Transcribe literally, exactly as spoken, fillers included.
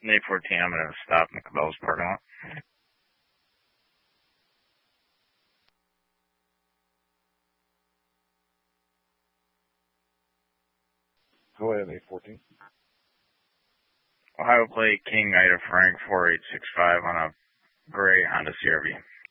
eight fourteen, I'm going to stop in the Cabela's parking lot. Go ahead, eight fourteen. Ohio plate, King Ida Frank, four eight six five on a gray Honda C R V.